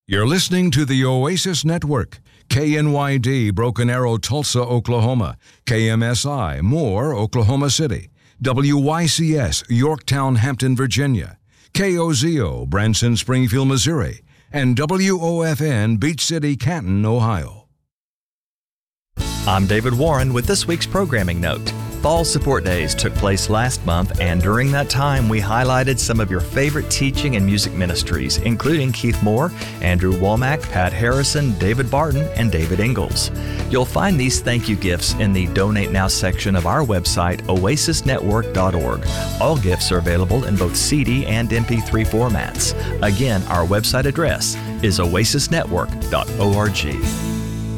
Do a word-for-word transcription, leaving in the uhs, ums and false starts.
You're listening to the Oasis Network, K N Y D, Broken Arrow, Tulsa, Oklahoma, K M S I, Moore, Oklahoma City, W Y C S, Yorktown, Hampton, Virginia, K O Z O, Branson, Springfield, Missouri, and W O F N, Beach City, Canton, Ohio. I'm David Warren with this week's programming note. Fall Support Days took place last month, and during that time, we highlighted some of your favorite teaching and music ministries, including Keith Moore, Andrew Womack, Pat Harrison, David Barton, and David Ingalls. You'll find these thank you gifts in the Donate Now section of our website, oasis network dot org. All gifts are available in both C D and M P three formats. Again, our website address is oasis network dot org.